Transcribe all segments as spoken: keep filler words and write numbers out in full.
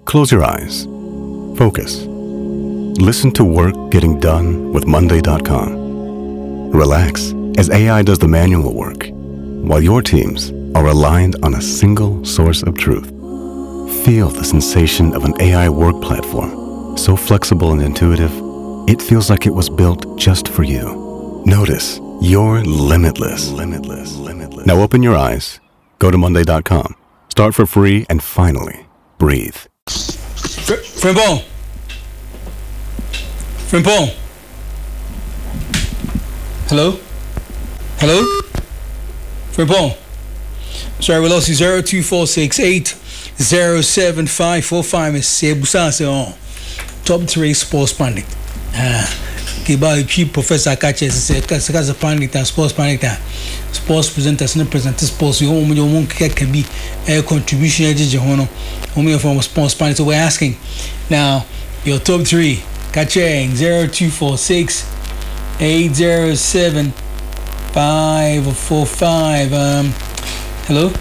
Close your eyes. Focus. Listen to work getting done with Monday dot com. Relax as A I does the manual work, while your teams are aligned on a single source of truth. Feel the sensation of an A I work platform, so flexible and intuitive, it feels like it was built just for you. Notice you're limitless. Limitless. Limitless. Now open your eyes, go to Monday dot com, start for free, and finally, breathe. Frimpong. Frimpong. Hello? Hello? Frimpong. Sorry, we lost you. zero two four six eight zero seven five four five. It's Sebusase on top three sports pundit. Ah, Kiba chief professor catches said because a pundit and sports pundit. Sports presenters and presenters sports. You own your own can be a contribution. Hono, only from sports pundit. So we're asking now your top three. Catching zero two four six eight zero seven five four five. Um, hello.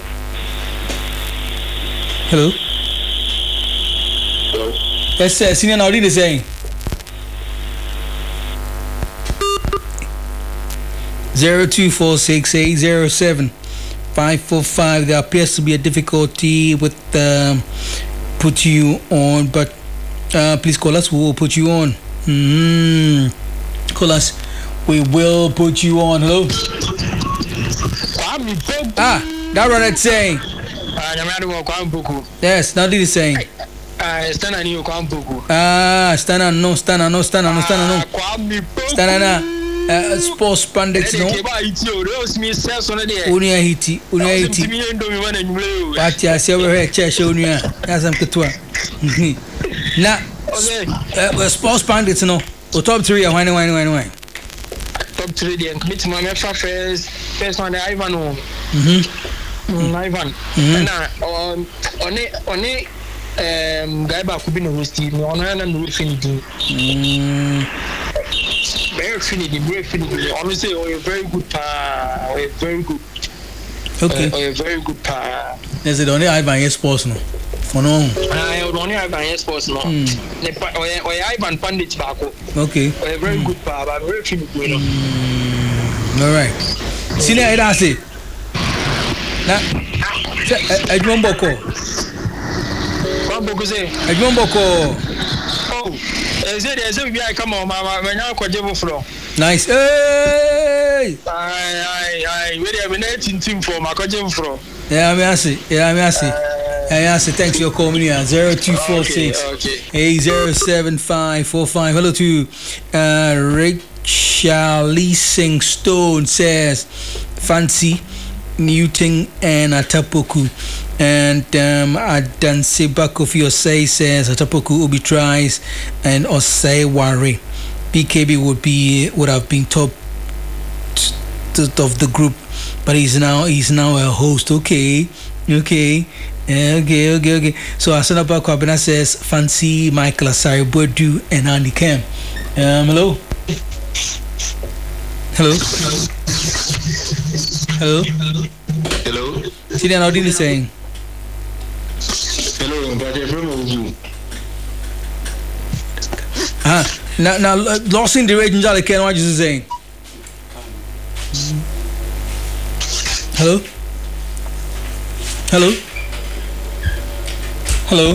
Hello. Hello. Yes, uh, senior now, is saying zero two four six eight zero seven five four five. There appears to be a difficulty with um, put you on, but uh, please call us. We will put you on. Mm-hmm. Call us. We will put you on. Hello. Ah, that what I'm saying. Yes, now did he saying? Ah, Stana no, Stana no, Stana no, Stana no. Stana na uh, sports pundits no. Unia hiti, unia hiti. Pati I say we here church unia. That's am ketua. Na uh, sports pundits no. O top three why why why why. Top three then commit my first first one Ivan. Mhm. Ivan. Na on on on um guy back could be no host team on and no finity. Mm. Very finity, very finity. Honestly, oh, you're very good pa, oh, you're very good. Okay. Oh, you're very good pa. There's the only Ivan yes sports no. For no. Ah, only Ivan yes sports no. Ne pa oh Ivan Pandit back. Okay. Oh, you're very good pa, but very finity no. All right. See there it has it. Na Edmond Boko. What Boko say? Edmond Boko. Oh, is it is it I come on mama when I kwa jevo floor. Nice. Hey! Aye aye aye. We dey be team for my kwa jevo floor. Yeah, me asi. Yeah, me asi. Yeah, asi. Thanks for your call me here. zero two four six eight zero seven five four five. Hello to uh Rachel Lee Sing Stone says Fancy Newton and Atapoku. And um Adanse Bakofio say says Atapoku Ubi tries and Osei Wari. B K B would be would have been top t- t- of the group, but he's now he's now a host. Okay, okay, okay, okay, okay. So Asana Bakwabena says Fancy Michael Asari Bodu and Andy Cam. Um, hello. Hello. Hello. Hello. See that how did you saying? Hello, brother from you. Ah, now now lost in the region. Jolly Ken, what you saying? Hello. Hello. Hello.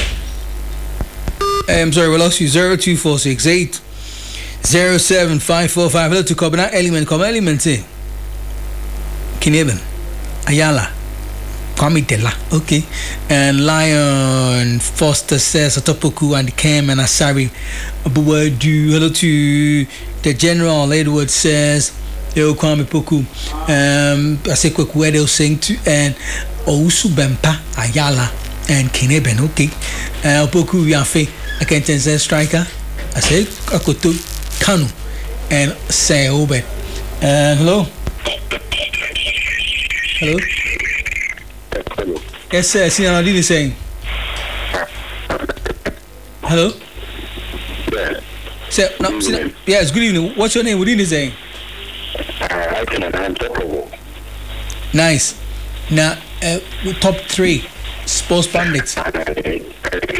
Hey, I'm sorry, we lost you. Zero two four six eight zero seven five four five. Hello to Kobina Element. Come Element say. Kineben. Ayala. Kwame Dela. Okay. And Lion Foster says Atopoku and Cam and Asari. Abuwadu. Hello to the General Edward says Yo Kwame Poku. Um I say quick where they'll sing to and Ousu Bempa Ayala and Kineben. Okay. Uh Poku Yafe. I can't say striker. I say Akoto Kanu and say Obed. Uh hello. Hello. Hello. Yes, sir. See what I'm saying. Hello. Yeah. Sir, no, see, yes. Good evening. What's your name? What are you saying? I can understand. Nice. Now, uh, top three sports pundits.